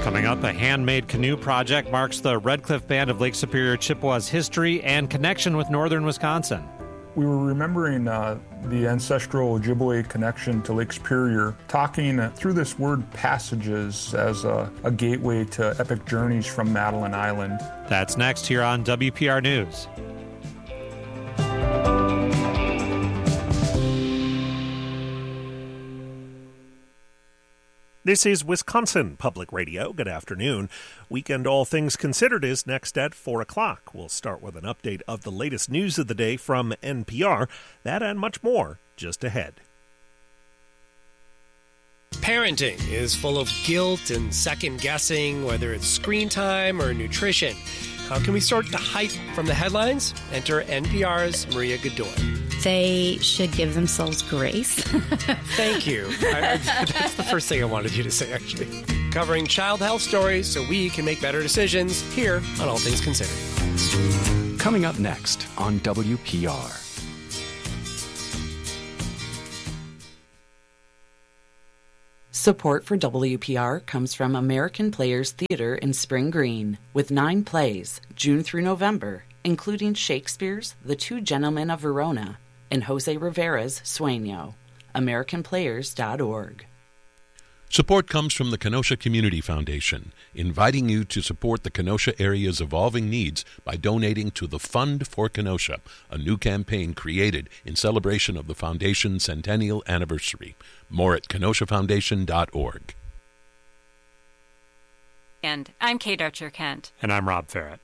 Coming up, a handmade canoe project marks the Red Cliff Band of Lake Superior Chippewa's history and connection with northern Wisconsin. We were remembering the ancestral Ojibwe connection to Lake Superior, talking through this word passages as a gateway to epic journeys from Madeline Island. That's next here on WPR News. This is Wisconsin Public Radio. Good afternoon. Weekend All Things Considered is next at 4 o'clock. We'll start with an update of the latest news of the day from NPR. That and much more just ahead. Parenting is full of guilt and second-guessing, whether it's screen time or nutrition. How can we sort the hype from the headlines? Enter NPR's Maria Godoy. They should give themselves grace. Thank you. That's the first thing I wanted you to say, actually. Covering child health stories so we can make better decisions here on All Things Considered. Coming up next on WPR. Support for WPR comes from American Players Theater in Spring Green, with 9 plays, June through November, including Shakespeare's The Two Gentlemen of Verona and Jose Rivera's Sueño. AmericanPlayers.org. Support comes from the Kenosha Community Foundation, inviting you to support the Kenosha area's evolving needs by donating to the Fund for Kenosha, a new campaign created in celebration of the Foundation's centennial anniversary. More at kenoshafoundation.org. And I'm Kate Archer-Kent. And I'm Rob Farrett.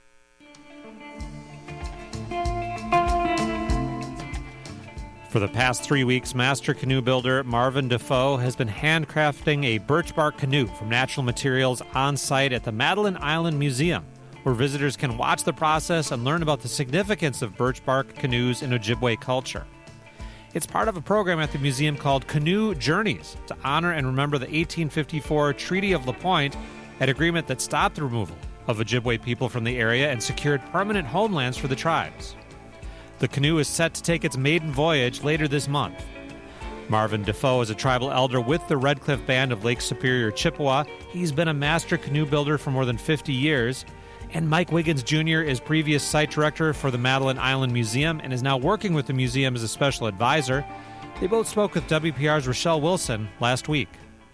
For the past 3 weeks, master canoe builder Marvin Defoe has been handcrafting a birch bark canoe from natural materials on site at the Madeline Island Museum, where visitors can watch the process and learn about the significance of birch bark canoes in Ojibwe culture. It's part of a program at the museum called Canoe Journeys to honor and remember the 1854 Treaty of La Pointe, an agreement that stopped the removal of Ojibwe people from the area and secured permanent homelands for the tribes. The canoe is set to take its maiden voyage later this month. Marvin Defoe is a tribal elder with the Red Cliff Band of Lake Superior Chippewa. He's been a master canoe builder for more than 50 years. And Mike Wiggins Jr. is previous site director for the Madeline Island Museum and is now working with the museum as a special advisor. They both spoke with WPR's Rochelle Wilson last week.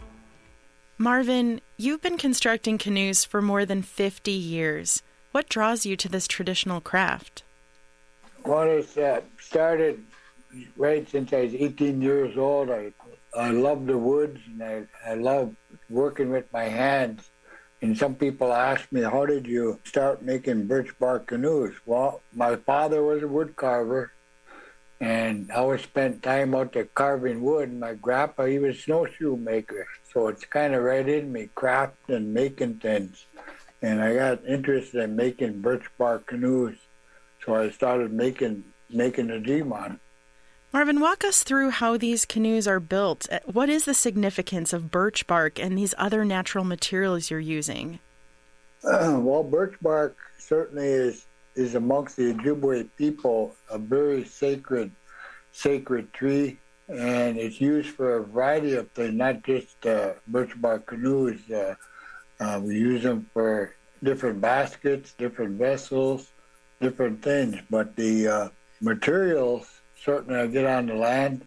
Marvin, you've been constructing canoes for more than 50 years. What draws you to this traditional craft? Well, it's started right since I was 18 years old. I love the woods, and I love working with my hands. And some people ask me, how did you start making birch bark canoes? Well, my father was a wood carver, and I always spent time out there carving wood. And my grandpa, he was a snowshoe maker. So it's kind of right in me, crafting and making things. And I got interested in making birch bark canoes. So I started making a G-Mon. Marvin, walk us through how these canoes are built. What is the significance of birch bark and these other natural materials you're using? Well, birch bark certainly is amongst the Ojibwe people a very sacred tree, and it's used for a variety of things, not just birch bark canoes. We use them for different baskets, different vessels, different things, but the materials, certainly I get on the land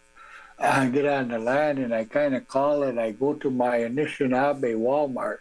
and I kind of call it, I go to my Anishinaabe Walmart,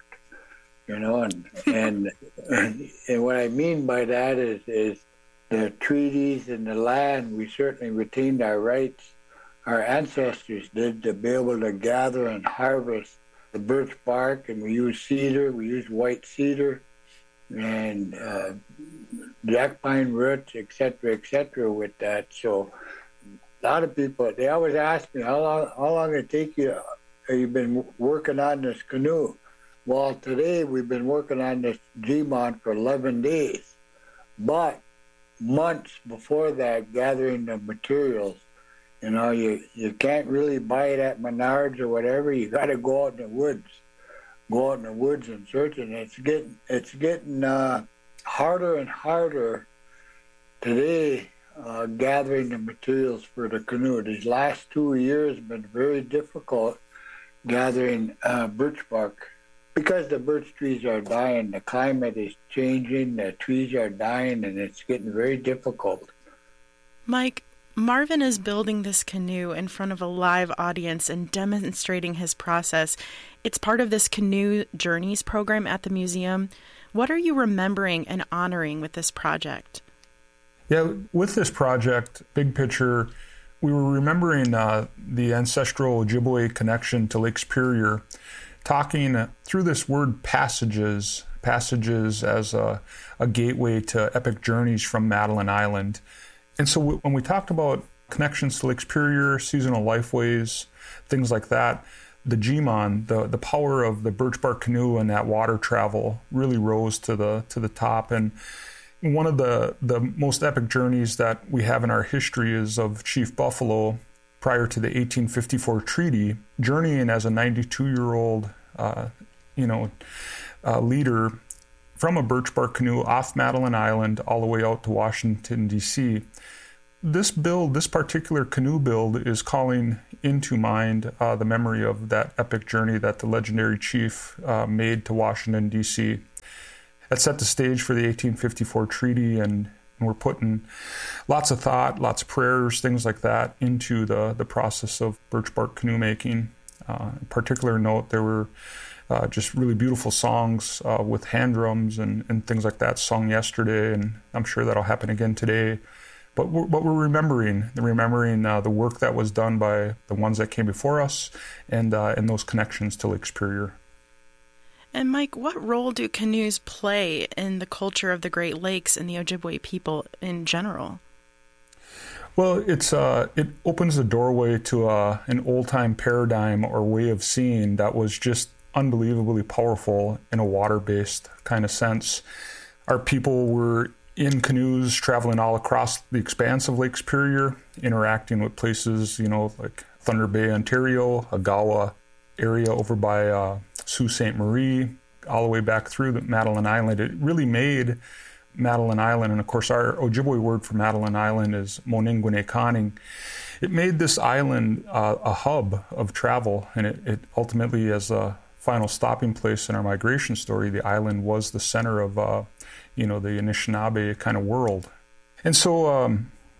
and what I mean by that is the treaties and the land, we certainly retained our rights. Our ancestors did, to be able to gather and harvest the birch bark, and we use cedar, we use white cedar, and jack pine roots, et cetera, with that. So a lot of people, they always ask me, how long it take you? Have you been working on this canoe? Well, today we've been working on this G-Mon for 11 days. But months before that, gathering the materials, you can't really buy it at Menards or whatever. You got to go out in the woods. Go out in the woods and search, and it's getting harder and harder today, gathering the materials for the canoe. These last 2 years have been very difficult gathering birch bark because the birch trees are dying, the climate is changing, the trees are dying, and it's getting very difficult. Mike, Marvin is building this canoe in front of a live audience and demonstrating his process. It's part of this Canoe Journeys program at the museum. What are you remembering and honoring with this project? Yeah, with this project, big picture, we were remembering the ancestral Ojibwe connection to Lake Superior, talking through this word passages as a gateway to epic journeys from Madeline Island. And so when we talked about connections to Lake Superior, seasonal lifeways, things like that, the G-Mon, the power of the birch bark canoe and that water travel really rose to the top. And one of the most epic journeys that we have in our history is of Chief Buffalo prior to the 1854 treaty, journeying as a 92-year-old leader from a birch bark canoe off Madeline Island all the way out to Washington, D.C. This particular canoe build is calling into mind the memory of that epic journey that the legendary chief made to Washington, D.C. That set the stage for the 1854 treaty, and we're putting lots of thought, lots of prayers, things like that into the process of birch bark canoe making. In particular note, there were just really beautiful songs with hand drums and things like that sung yesterday, and I'm sure that'll happen again today. But we're remembering the work that was done by the ones that came before us and those connections to Lake Superior. And Mike, what role do canoes play in the culture of the Great Lakes and the Ojibwe people in general? Well, it opens the doorway to an old-time paradigm or way of seeing that was just unbelievably powerful in a water-based kind of sense. Our people were in canoes traveling all across the expanse of Lake Superior, interacting with places, like Thunder Bay, Ontario, Agawa area over by Sault Ste. Marie, all the way back through the Madeline Island. It really made Madeline Island, and of course our Ojibwe word for Madeline Island is Moningwine-Kaning. It made this island a hub of travel, and it ultimately, as a final stopping place in our migration story, the island was the center of the Anishinaabe kind of world. And so,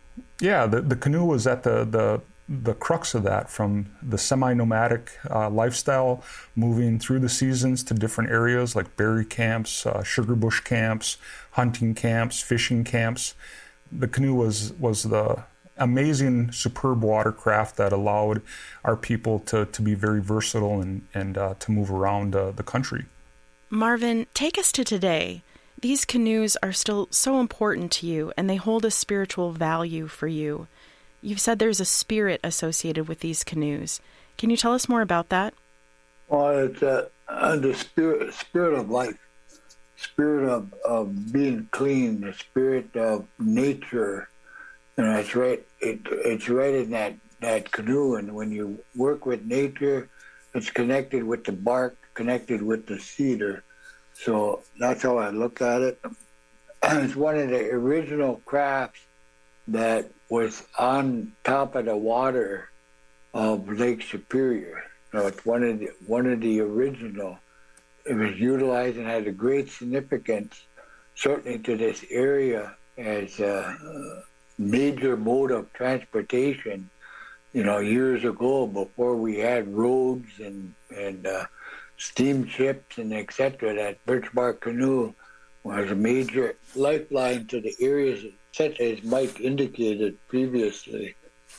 the canoe was at the crux of that, from the semi-nomadic lifestyle, moving through the seasons to different areas like berry camps, sugar bush camps, hunting camps, fishing camps. The canoe was the amazing, superb watercraft that allowed our people to be very versatile and to move around the country. Marvin, take us to today. These canoes are still so important to you, and they hold a spiritual value for you. You've said there's a spirit associated with these canoes. Can you tell us more about that? Well, it's the spirit of life, spirit of being clean, the spirit of nature. And it's right. It's right in that canoe. And when you work with nature, it's connected with the bark, connected with the cedar. So that's how I look at it. It's one of the original crafts that was on top of the water of Lake Superior. So it's one of the original. It was utilized and had a great significance, certainly to this area, as a major mode of transportation. Years ago, before we had roads and steamships and etc., that birch bark canoe was a major lifeline to the areas, such as Mike indicated previously.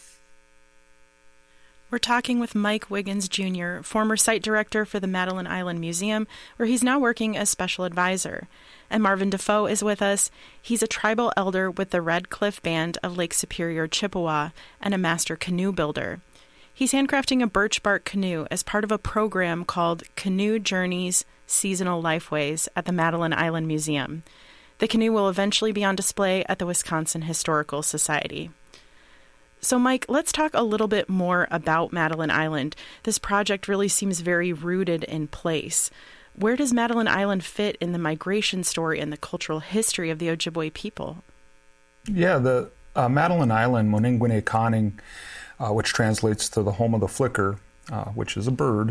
We're talking with Mike Wiggins, Jr., former site director for the Madeline Island Museum, where he's now working as special advisor. And Marvin Defoe is with us. He's a tribal elder with the Red Cliff Band of Lake Superior, Chippewa, and a master canoe builder. He's handcrafting a birch bark canoe as part of a program called Canoe Journeys Seasonal Lifeways at the Madeline Island Museum. The canoe will eventually be on display at the Wisconsin Historical Society. So, Mike, let's talk a little bit more about Madeline Island. This project really seems very rooted in place. Where does Madeline Island fit in the migration story and the cultural history of the Ojibwe people? Yeah, the Madeline Island, Moningwine-Kaning, which translates to the home of the flicker, which is a bird,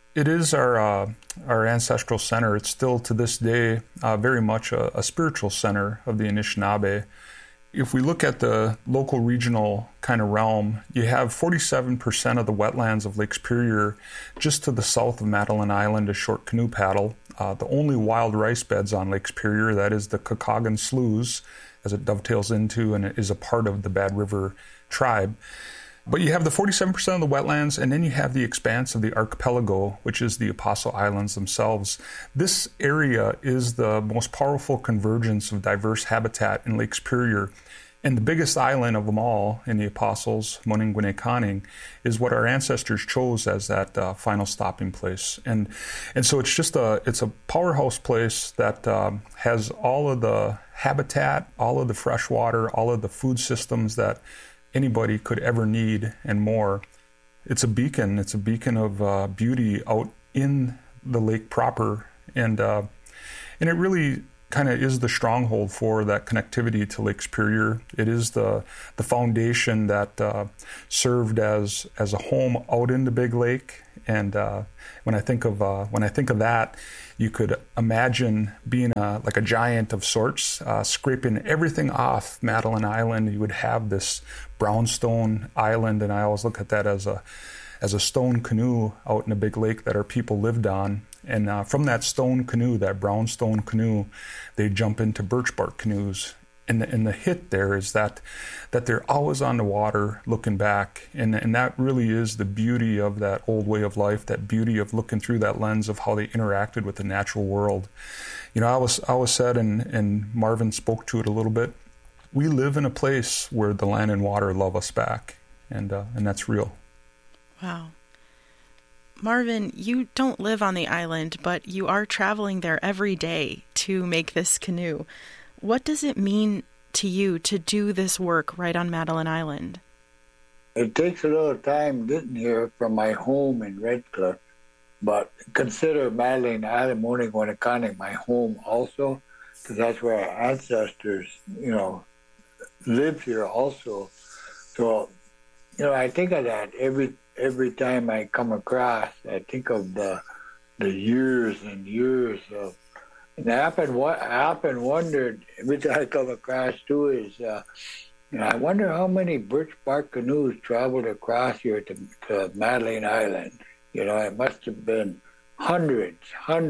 It is our ancestral center. It's still to this day very much a spiritual center of the Anishinaabe. If we look at the local regional kind of realm, you have 47% of the wetlands of Lake Superior just to the south of Madeline Island, a short canoe paddle. The only wild rice beds on Lake Superior, that is the Kakagan Sloughs, as it dovetails into and is a part of the Bad River tribe. But you have the 47% of the wetlands, and then you have the expanse of the archipelago, which is the Apostle Islands themselves. This area is the most powerful convergence of diverse habitat in Lake Superior. And the biggest island of them all in the Apostles, Moninguinekaning, is what our ancestors chose as that final stopping place. And so it's just it's a powerhouse place that has all of the habitat, all of the fresh water, all of the food systems that anybody could ever need and more. It's a beacon. It's a beacon of beauty out in the lake proper, and it really kind of is the stronghold for that connectivity to Lake Superior. It is the foundation that served as a home out in the big lake. And when I think of that, you could imagine being like a giant of sorts, scraping everything off Madeline Island. You would have this brownstone island, and I always look at that as a stone canoe out in a big lake that our people lived on. And from that stone canoe, that brownstone canoe, they jump into birch bark canoes. And the hit there is that they're always on the water looking back. And that really is the beauty of that old way of life, that beauty of looking through that lens of how they interacted with the natural world. You know, I always said, and Marvin spoke to it a little bit, we live in a place where the land and water love us back. And that's real. Wow. Marvin, you don't live on the island, but you are traveling there every day to make this canoe. What does it mean to you to do this work right on Madeline Island? It takes a little time getting here from my home in Red Cliff, but consider Madeline Island, Moninguinekaning, my home also, because that's where our ancestors, lived here also. So, I think of that every time I come across. I think of the years and years of. And I often wondered, every time I come across too, is I wonder how many birch bark canoes traveled across here to Madeline Island. It must have been hundreds,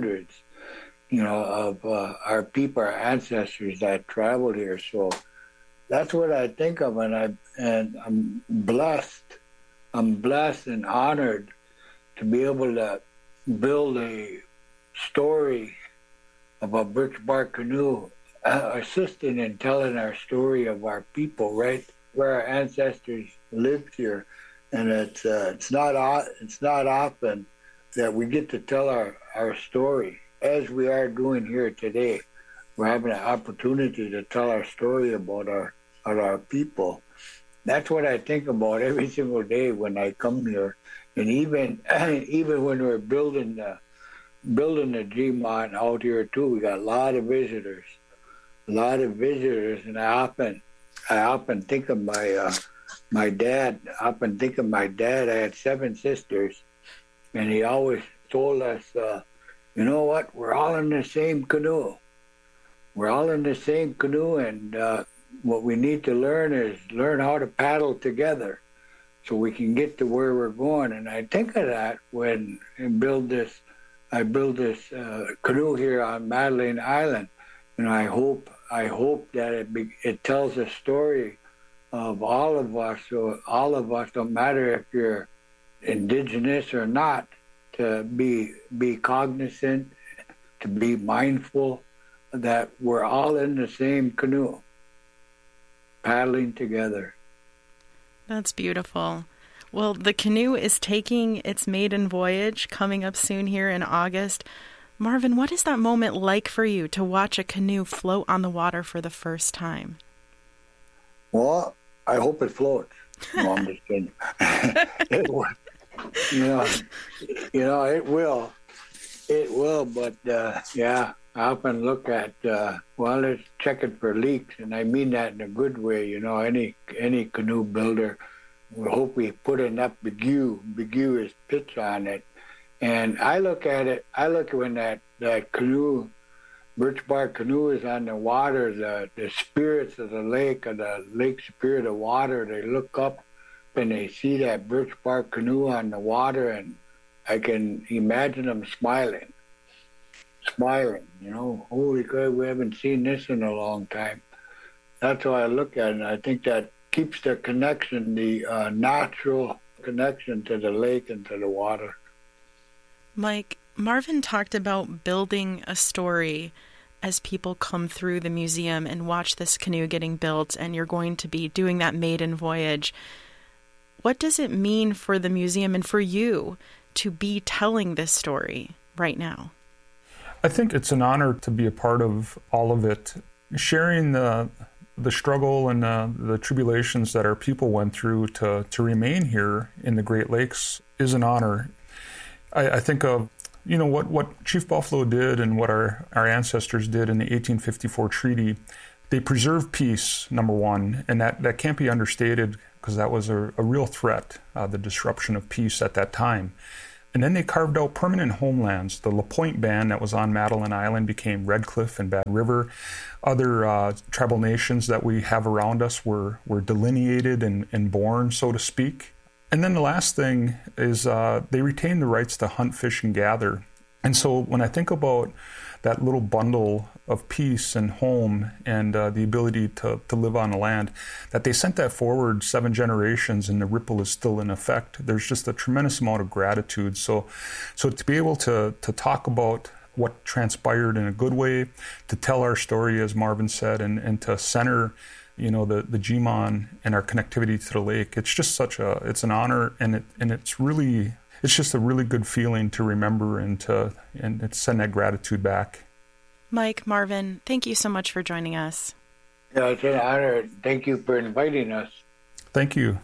of our people, our ancestors that traveled here. So that's what I think of, and I'm blessed. I'm blessed and honored to be able to build a story of a birch bark canoe, assisting in telling our story of our people, right where our ancestors lived here. And it's not often that we get to tell our story as we are doing here today. We're having an opportunity to tell our story about our people. That's what I think about every single day when I come here, and even when we're building the G-Mont out here too, we got a lot of visitors, and I often think of my dad. I often think of my dad. I had 7 sisters, and he always told us, you know what? We're all in the same canoe. We're all in the same canoe, and what we need to learn is learn how to paddle together so we can get to where we're going. And I think of that when I build this canoe here on Madeline Island. I hope that it tells a story of all of us. So all of us, don't matter if you're indigenous or not, to be cognizant, to be mindful that we're all in the same canoe, paddling together. That's beautiful. Well, the canoe is taking its maiden voyage, coming up soon here in August. Marvin, what is that moment like for you to watch a canoe float on the water for the first time? Well, I hope it floats. No, I'm just kidding. It will. It will. It will, but I often look at, let's check it for leaks, and I mean that in a good way. Any canoe builder, we hope we put enough bigue is pitch on it, And I look at when that canoe, birch bark canoe, is on the water, the spirits of the lake, or the lake spirit of water, they look up and they see that birch bark canoe on the water, and I can imagine them smiling, holy crap, we haven't seen this in a long time. That's how I look at it, and I think that keeps the connection, the natural connection to the lake and to the water. Mike, Marvin talked about building a story as people come through the museum and watch this canoe getting built, and you're going to be doing that maiden voyage. What does it mean for the museum and for you to be telling this story right now? I think it's an honor to be a part of all of it, sharing the struggle and the tribulations that our people went through to remain here in the Great Lakes is an honor. I think of what Chief Buffalo did and what our ancestors did in the 1854 treaty. They preserved peace, number one, and that can't be understated because that was a real threat, the disruption of peace at that time. And then they carved out permanent homelands. The LaPointe Band that was on Madeline Island became Red Cliff and Bad River. Other tribal nations that we have around us were delineated and born, so to speak. And then the last thing is they retained the rights to hunt, fish, and gather. And so when I think about that little bundle of peace and home and the ability to live on the land, that they sent that forward 7 generations and the ripple is still in effect. There's just a tremendous amount of gratitude. So to be able to talk about what transpired in a good way, to tell our story, as Marvin said, and to center the Jimon and our connectivity to the lake, it's just it's an honor, and it's just a really good feeling to remember and to send that gratitude back. Mike, Marvin, thank you so much for joining us. Yeah, it's an honor. Thank you for inviting us. Thank you.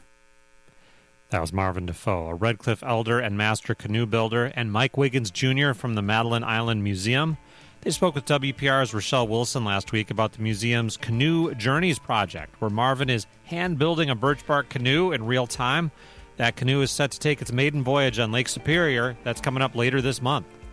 That was Marvin Defoe, a Red Cliff elder and master canoe builder, and Mike Wiggins Jr. from the Madeline Island Museum. They spoke with WPR's Rochelle Wilson last week about the museum's Canoe Journeys project, where Marvin is hand-building a birch bark canoe in real time. That canoe is set to take its maiden voyage on Lake Superior. That's coming up later this month.